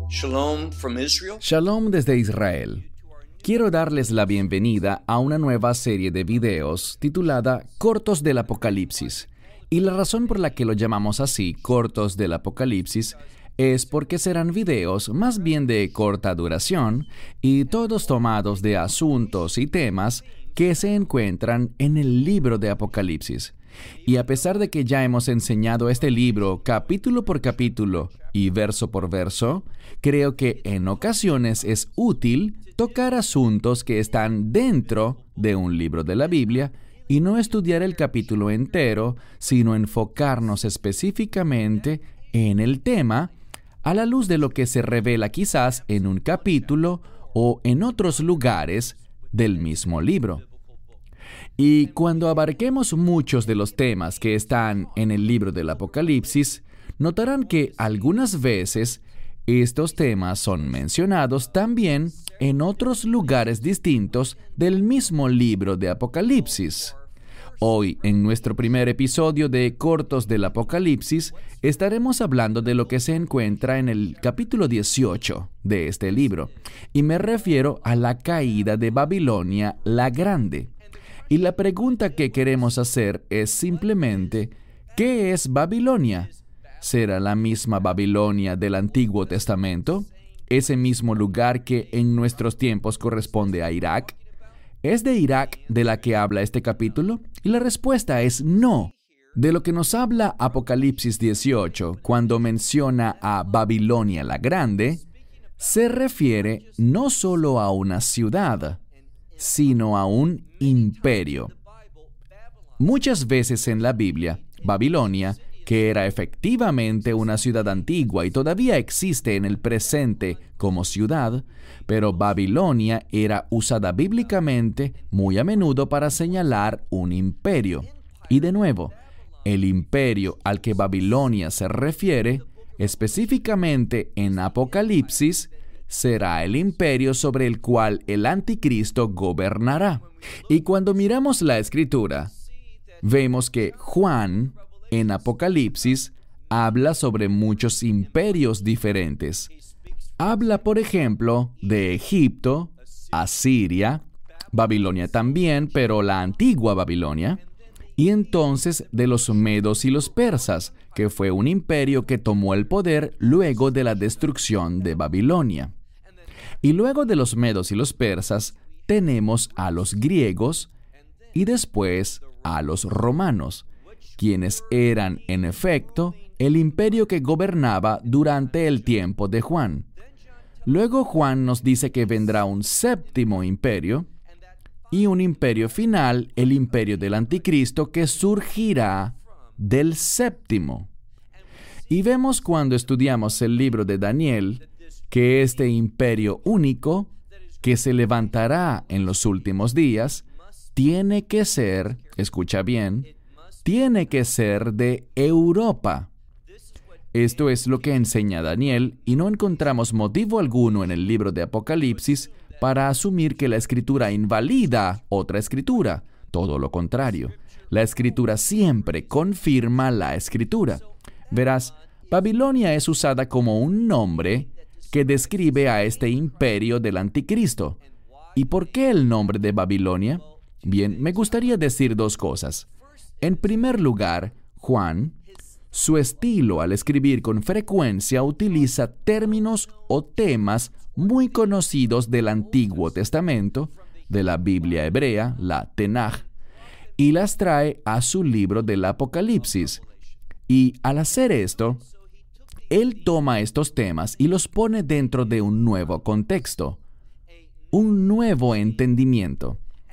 Shalom from Israel. Shalom desde Israel. Quiero darles la bienvenida a una nueva serie de videos titulada Cortos del Apocalipsis. Y la razón por la que lo llamamos así, Cortos del Apocalipsis, es porque serán videos más bien de corta duración y todos tomados de asuntos y temas que se encuentran en el libro de Apocalipsis. Y a pesar de que ya hemos enseñado este libro capítulo por capítulo y verso por verso, creo que en ocasiones es útil tocar asuntos que están dentro de un libro de la Biblia y no estudiar el capítulo entero, sino enfocarnos específicamente en el tema a la luz de lo que se revela quizás en un capítulo o en otros lugares del mismo libro. Y cuando abarquemos muchos de los temas que están en el libro del Apocalipsis, notarán que algunas veces estos temas son mencionados también en otros lugares distintos del mismo libro de Apocalipsis. Hoy, en nuestro primer episodio de Cortos del Apocalipsis, estaremos hablando de lo que se encuentra en el capítulo 18 de este libro, y me refiero a la caída de Babilonia la Grande. Y la pregunta que queremos hacer es simplemente, ¿qué es Babilonia? ¿Será la misma Babilonia del Antiguo Testamento? ¿Ese mismo lugar que en nuestros tiempos corresponde a Irak? ¿Es de Irak de la que habla este capítulo? Y la respuesta es no. De lo que nos habla Apocalipsis 18, cuando menciona a Babilonia la Grande, se refiere no solo a una ciudad, sino a un imperio. Muchas veces en la Biblia, Babilonia, que era efectivamente una ciudad antigua y todavía existe en el presente como ciudad, pero Babilonia era usada bíblicamente muy a menudo para señalar un imperio. Y de nuevo, el imperio al que Babilonia se refiere, específicamente en Apocalipsis, será el imperio sobre el cual el anticristo gobernará. Y cuando miramos la Escritura, vemos que Juan, en Apocalipsis, habla sobre muchos imperios diferentes. Habla, por ejemplo, de Egipto, Asiria, Babilonia también, pero la antigua Babilonia, y entonces de los medos y los persas, que fue un imperio que tomó el poder luego de la destrucción de Babilonia. Y luego de los medos y los persas, tenemos a los griegos y después a los romanos, quienes eran, en efecto, el imperio que gobernaba durante el tiempo de Juan. Luego Juan nos dice que vendrá un séptimo imperio y un imperio final, el imperio del anticristo, que surgirá del séptimo. Y vemos cuando estudiamos el libro de Daniel que este imperio único, que se levantará en los últimos días, tiene que ser, escucha bien, tiene que ser de Europa. Esto es lo que enseña Daniel, y no encontramos motivo alguno en el libro de Apocalipsis para asumir que la Escritura invalida otra Escritura. Todo lo contrario. La Escritura siempre confirma la Escritura. Verás, Babilonia es usada como un nombre que describe a este imperio del anticristo. ¿Y por qué el nombre de Babilonia? Bien, me gustaría decir dos cosas. En primer lugar, Juan, su estilo al escribir con frecuencia utiliza términos o temas muy conocidos del Antiguo Testamento, de la Biblia hebrea, la Tenaj, y las trae a su libro del Apocalipsis. Y al hacer esto, él toma estos temas y los pone dentro de un nuevo contexto, un nuevo entendimiento.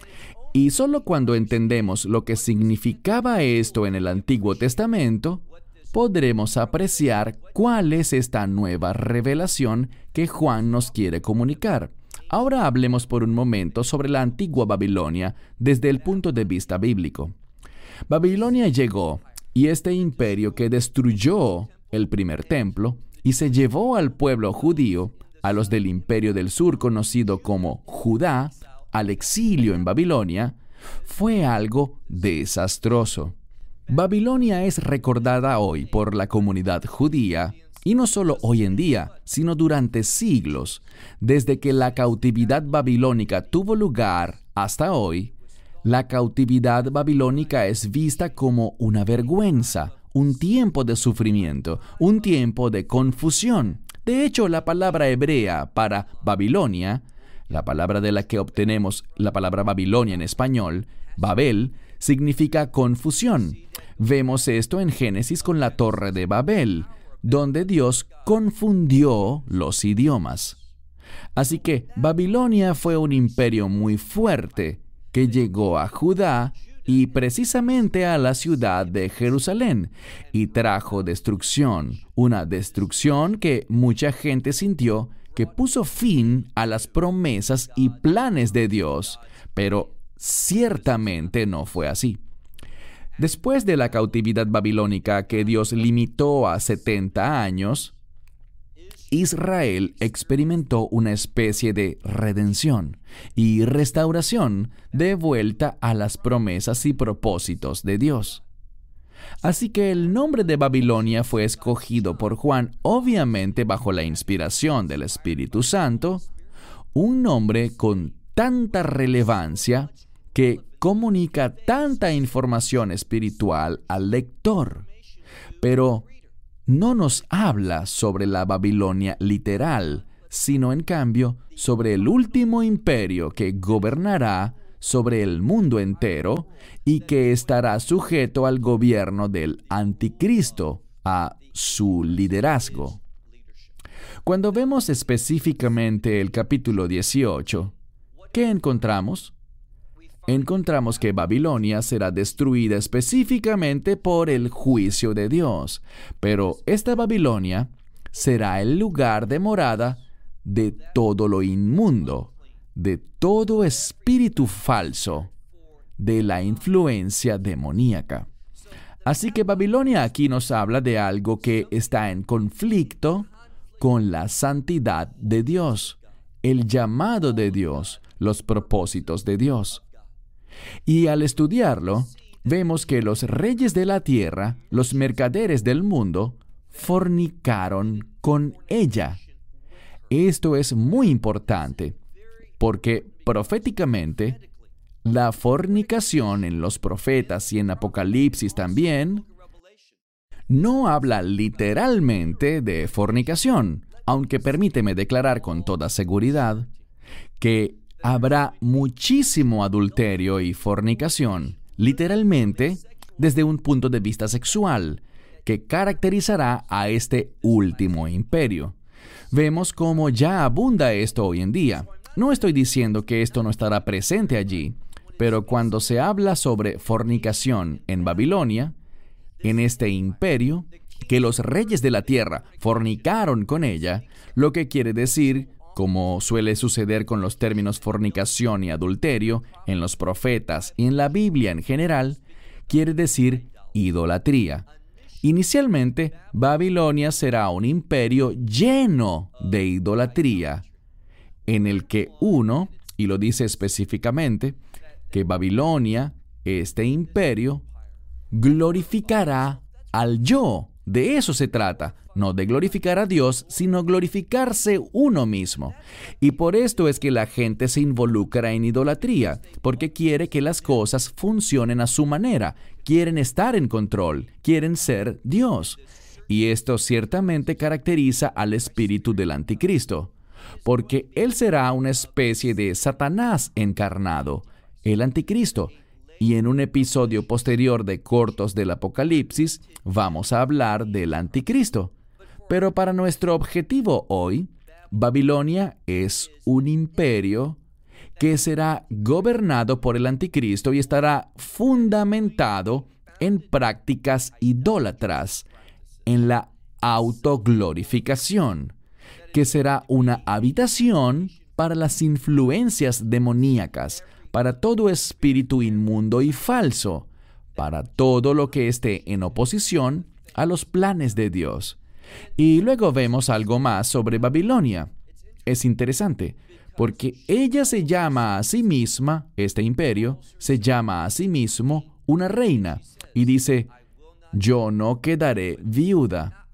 Y solo cuando entendemos lo que significaba esto en el Antiguo Testamento, podremos apreciar cuál es esta nueva revelación que Juan nos quiere comunicar. Ahora hablemos por un momento sobre la antigua Babilonia desde el punto de vista bíblico. Babilonia llegó, y este imperio que destruyó el primer templo y se llevó al pueblo judío, a los del imperio del sur conocido como Judá, al exilio en Babilonia, fue algo desastroso. Babilonia es recordada hoy por la comunidad judía Y no solo hoy en día, sino durante siglos. Desde que la cautividad babilónica tuvo lugar hasta hoy, la cautividad babilónica es vista como una vergüenza, un tiempo de sufrimiento, un tiempo de confusión. De hecho, la palabra hebrea para Babilonia, la palabra de la que obtenemos la palabra Babilonia en español, Babel, significa confusión. Vemos esto en Génesis con la Torre de Babel, donde Dios confundió los idiomas. Así que Babilonia fue un imperio muy fuerte que llegó a Judá y precisamente a la ciudad de Jerusalén, y trajo destrucción, una destrucción que mucha gente sintió que puso fin a las promesas y planes de Dios, pero ciertamente no fue así. Después de la cautividad babilónica que Dios limitó a 70 años, Israel experimentó una especie de redención y restauración de vuelta a las promesas y propósitos de Dios. Así que el nombre de Babilonia fue escogido por Juan, obviamente bajo la inspiración del Espíritu Santo, un nombre con tanta relevancia que comunica tanta información espiritual al lector. Pero no nos habla sobre la Babilonia literal, sino en cambio sobre el último imperio que gobernará sobre el mundo entero y que estará sujeto al gobierno del Anticristo, a su liderazgo. Cuando vemos específicamente el capítulo 18, ¿qué encontramos? Encontramos que Babilonia será destruida específicamente por el juicio de Dios, pero esta Babilonia será el lugar de morada de todo lo inmundo, de todo espíritu falso, de la influencia demoníaca. Así que Babilonia aquí nos habla de algo que está en conflicto con la santidad de Dios, el llamado de Dios, los propósitos de Dios. Y al estudiarlo, vemos que los reyes de la tierra, los mercaderes del mundo, fornicaron con ella. Esto es muy importante, porque proféticamente, la fornicación en los profetas y en Apocalipsis también, no habla literalmente de fornicación, aunque permíteme declarar con toda seguridad que habrá muchísimo adulterio y fornicación, literalmente desde un punto de vista sexual, que caracterizará a este último imperio. Vemos cómo ya abunda esto hoy en día. No estoy diciendo que esto no estará presente allí, pero cuando se habla sobre fornicación en Babilonia, en este imperio, que los reyes de la tierra fornicaron con ella, lo que quiere decir, como suele suceder con los términos fornicación y adulterio en los profetas y en la Biblia en general, quiere decir idolatría. Inicialmente, Babilonia será un imperio lleno de idolatría, en el que uno, y lo dice específicamente, que Babilonia, este imperio, glorificará al yo. De eso se trata, no de glorificar a Dios, sino glorificarse uno mismo. Y por esto es que la gente se involucra en idolatría, porque quiere que las cosas funcionen a su manera, quieren estar en control, quieren ser Dios. Y esto ciertamente caracteriza al espíritu del Anticristo, porque él será una especie de Satanás encarnado, el Anticristo. Y en un episodio posterior de Cortos del Apocalipsis, vamos a hablar del Anticristo. Pero para nuestro objetivo hoy, Babilonia es un imperio que será gobernado por el Anticristo y estará fundamentado en prácticas idólatras, en la autoglorificación, que será una habitación para las influencias demoníacas, para todo espíritu inmundo y falso, para todo lo que esté en oposición a los planes de Dios. Y luego vemos algo más sobre Babilonia. Es interesante, porque ella se llama a sí misma, este imperio, se llama a sí mismo una reina, y dice, yo no quedaré viuda.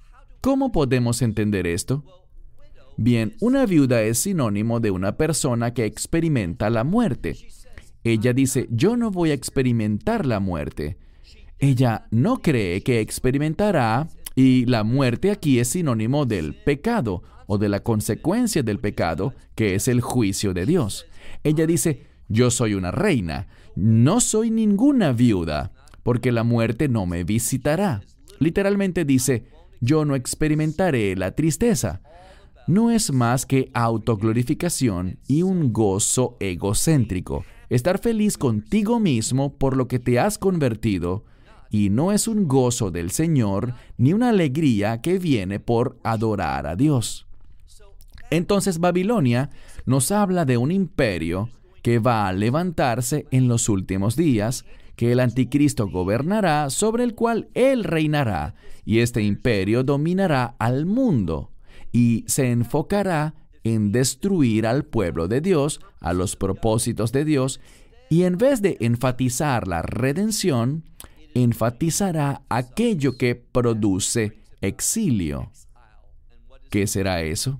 ¿Cómo podemos entender esto? Bien, una viuda es sinónimo de una persona que experimenta la muerte. Ella dice, yo no voy a experimentar la muerte. Ella no cree que experimentará, y la muerte aquí es sinónimo del pecado o de la consecuencia del pecado, que es el juicio de Dios. Ella dice, yo soy una reina, no soy ninguna viuda, porque la muerte no me visitará. Literalmente dice, yo no experimentaré la tristeza. No es más que autoglorificación y un gozo egocéntrico. Estar feliz contigo mismo por lo que te has convertido, y no es un gozo del Señor ni una alegría que viene por adorar a Dios. Entonces Babilonia nos habla de un imperio que va a levantarse en los últimos días, que el anticristo gobernará, sobre el cual él reinará, y este imperio dominará al mundo y se enfocará en destruir al pueblo de Dios, a los propósitos de Dios, y en vez de enfatizar la redención, enfatizará aquello que produce exilio. ¿Qué será eso?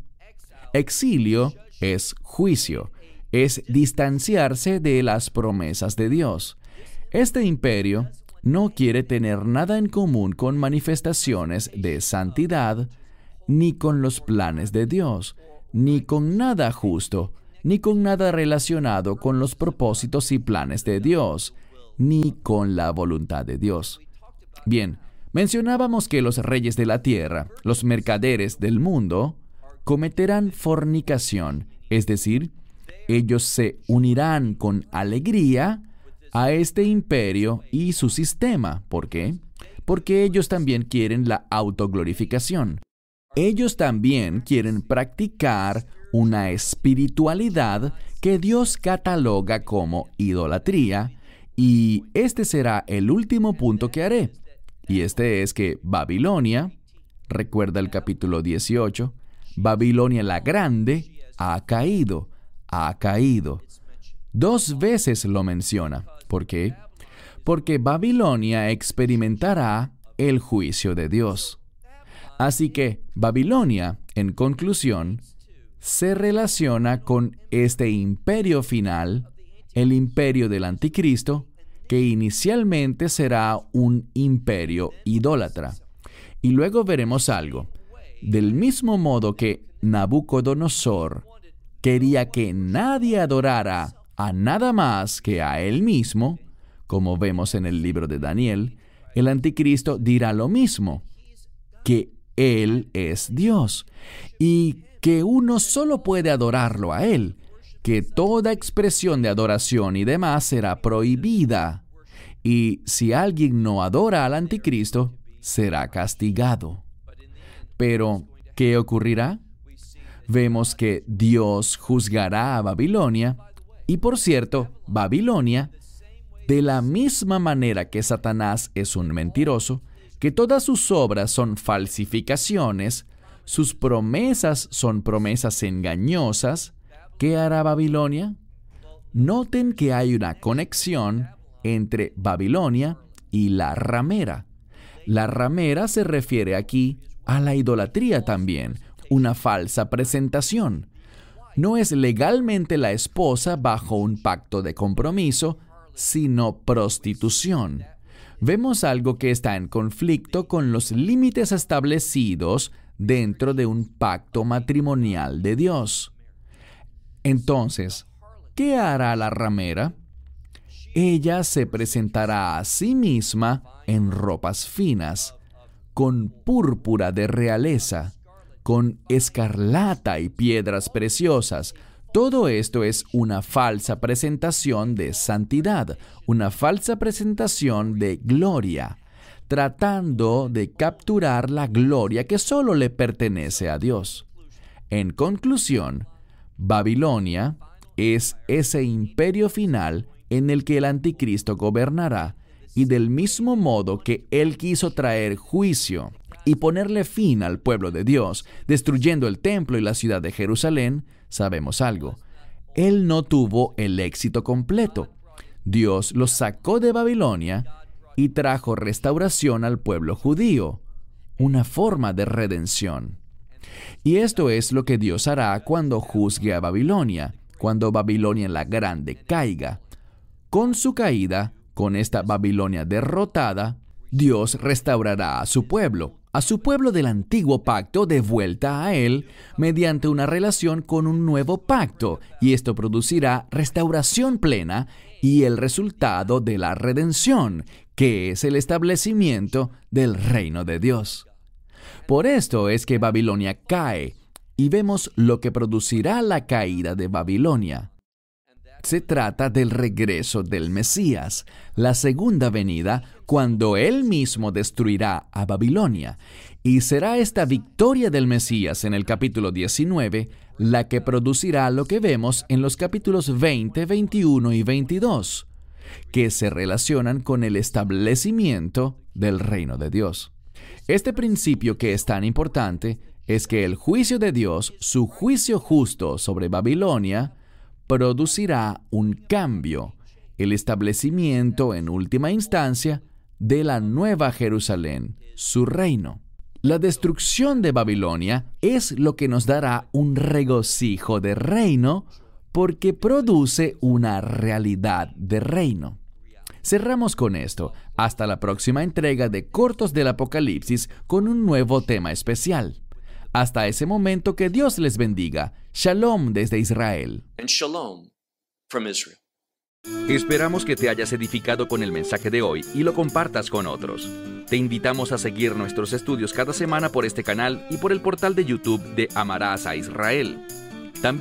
Exilio es juicio, es distanciarse de las promesas de Dios. Este imperio no quiere tener nada en común con manifestaciones de santidad, ni con los planes de Dios, ni con nada justo, ni con nada relacionado con los propósitos y planes de Dios, ni con la voluntad de Dios. Bien, mencionábamos que los reyes de la tierra, los mercaderes del mundo, cometerán fornicación, es decir, ellos se unirán con alegría a este imperio y su sistema. ¿Por qué? Porque ellos también quieren la autoglorificación. Ellos también quieren practicar una espiritualidad que Dios cataloga como idolatría, y este será el último punto que haré. Y este es que Babilonia, recuerda el capítulo 18, Babilonia la Grande ha caído. 2 veces lo menciona. ¿Por qué? Porque Babilonia experimentará el juicio de Dios. Así que Babilonia, en conclusión, se relaciona con este imperio final, el imperio del anticristo, que inicialmente será un imperio idólatra. Y luego veremos algo. Del mismo modo que Nabucodonosor quería que nadie adorara a nada más que a él mismo, como vemos en el libro de Daniel, el anticristo dirá lo mismo, que él es Dios y que uno solo puede adorarlo a él, que toda expresión de adoración y demás será prohibida, y si alguien no adora al anticristo, será castigado. Pero, ¿qué ocurrirá? Vemos que Dios juzgará a Babilonia, y por cierto, Babilonia, de la misma manera que Satanás es un mentiroso, que todas sus obras son falsificaciones, sus promesas son promesas engañosas, ¿qué hará Babilonia? Noten que hay una conexión entre Babilonia y la ramera. La ramera se refiere aquí a la idolatría también, una falsa presentación. No es legalmente la esposa bajo un pacto de compromiso, sino prostitución. Vemos algo que está en conflicto con los límites establecidos dentro de un pacto matrimonial de Dios. Entonces, ¿qué hará la ramera? Ella se presentará a sí misma en ropas finas, con púrpura de realeza, con escarlata y piedras preciosas. Todo esto es una falsa presentación de santidad, una falsa presentación de gloria, tratando de capturar la gloria que solo le pertenece a Dios. En conclusión, Babilonia es ese imperio final en el que el anticristo gobernará, y del mismo modo que él quiso traer juicio y ponerle fin al pueblo de Dios, destruyendo el templo y la ciudad de Jerusalén, sabemos algo. Él no tuvo el éxito completo. Dios los sacó de Babilonia y trajo restauración al pueblo judío, una forma de redención. Y esto es lo que Dios hará cuando juzgue a Babilonia, cuando Babilonia la Grande caiga. Con su caída, con esta Babilonia derrotada, Dios restaurará a su pueblo del antiguo pacto de vuelta a Él, mediante una relación con un nuevo pacto, y esto producirá restauración plena y el resultado de la redención, que es el establecimiento del reino de Dios. Por esto es que Babilonia cae, y vemos lo que producirá la caída de Babilonia. Se trata del regreso del Mesías, la segunda venida, cuando Él mismo destruirá a Babilonia. Y será esta victoria del Mesías en el capítulo 19 la que producirá lo que vemos en los capítulos 20, 21 y 22, que se relacionan con el establecimiento del reino de Dios. Este principio que es tan importante es que el juicio de Dios, su juicio justo sobre Babilonia, producirá un cambio, el establecimiento en última instancia de la nueva Jerusalén, su reino. La destrucción de Babilonia es lo que nos dará un regocijo de reino porque produce una realidad de reino. Cerramos con esto. Hasta la próxima entrega de Cortos del Apocalipsis con un nuevo tema especial. Hasta ese momento, que Dios les bendiga. Shalom desde Israel. And shalom from Israel. Esperamos que te hayas edificado con el mensaje de hoy y lo compartas con otros. Te invitamos a seguir nuestros estudios cada semana por este canal y por el portal de YouTube de Amarás a Israel.